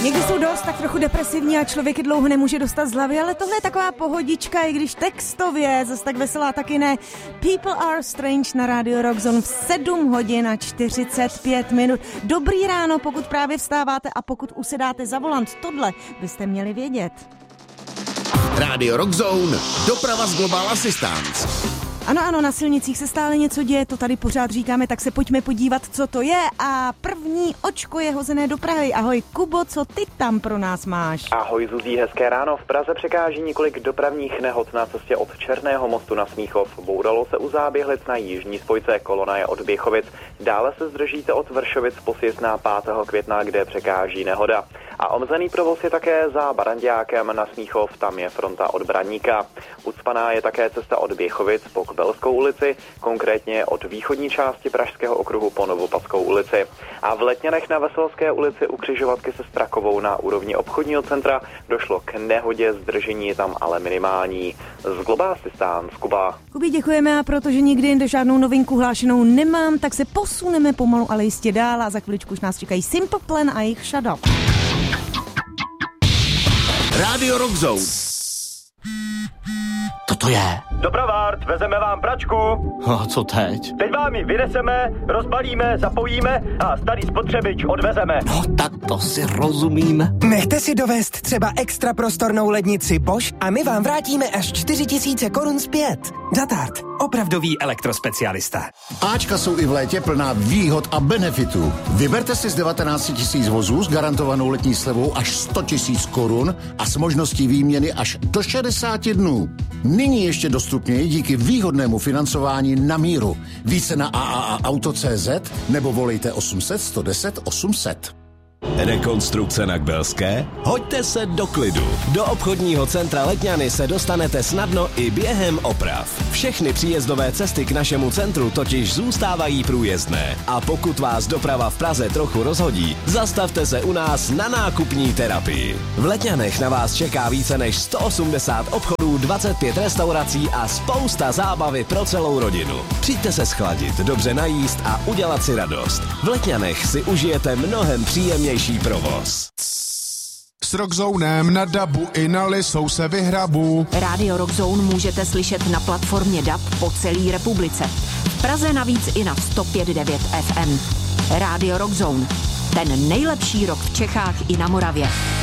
Někdy jsou dost tak trochu depresivní a člověk je dlouho nemůže dostat z hlavy, ale tohle je taková pohodička, i když textově zase tak veselá taky ne. People Are Strange na Radio Rock Zone v 7 hodin a 45 minut. Dobrý ráno, pokud právě vstáváte a pokud usedáte za volant. Tohle byste měli vědět. Radio Rock Zone, doprava z Global Assistance. Ano, na silnicích se stále něco děje, to tady pořád říkáme, tak se pojďme podívat, co to je. A první očko je hozené do Prahy. Ahoj Kubo, co ty tam pro nás máš? Ahoj Zuzí, hezké ráno. V Praze překáží několik dopravních nehod na cestě od Černého mostu na Smíchov. Bouralo se u Záběhlic na jižní spojce, kolona je od Běchovic. Dále se zdržíte od Vršovic po sjezd na 5. května, kde překáží nehoda. A omezený provoz je také za Baranďákem na Smíchov, tam je fronta od Braníka. Ucpaná je také cesta od Běchovic po Kbelskou ulici, konkrétně od východní části Pražského okruhu po Novopadskou ulici. A v Letňanech na Veselské ulici u křižovatky se Strakovou na úrovni obchodního centra došlo k nehodě, zdržení je tam ale minimální. Z Global Assistance, Kuba. Kubí, děkujeme, a protože nikdy jinde žádnou novinku hlášenou nemám, tak se posuneme pomalu, ale jistě dál a za chviličku už nás čekají Simple Plan a jejich Shut Up. Radio Rock Zone. To je. Dopravárt, vezeme vám pračku. A co teď? Teď vám ji vyneseme, rozbalíme, zapojíme a starý spotřebič odvezeme. No, tak to si rozumím. Nechte si dovést třeba extra prostornou lednici Bosch a my vám vrátíme až 4 000 korun zpět. Zatart, opravdový elektrospecialista. Ačka jsou i v létě plná výhod a benefitů. Vyberte si z 19 000 vozů s garantovanou letní slevou až 100 000 korun a s možností výměny až do 60 dnů. Nyní ještě dostupněji díky výhodnému financování na míru. Více na AAAauto.cz nebo volejte 800 110 800. Rekonstrukce na Kbelské? Hoďte se do klidu. Do obchodního centra Letňany se dostanete snadno i během oprav. Všechny příjezdové cesty k našemu centru totiž zůstávají průjezdné. A pokud vás doprava v Praze trochu rozhodí, zastavte se u nás na nákupní terapii. V Letňanech na vás čeká více než 180 obchodů, 25 restaurací a spousta zábavy pro celou rodinu. Přijďte se schladit, dobře najíst a udělat si radost. V Letňanech si užijete mnohem příjemnější provoz. S Rockzonem na dabu i na Lisou se vyhrabu. Radio Rockzone můžete slyšet na platformě DAB po celé republice. V Praze navíc i na 105.9 FM. Radio Rockzone. Ten nejlepší rock v Čechách i na Moravě.